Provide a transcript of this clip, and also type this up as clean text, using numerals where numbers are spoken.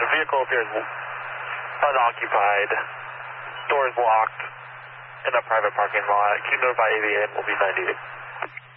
vehicle appears unoccupied, doors locked, in a private parking lot. Can you notify AVA and we'll be 98?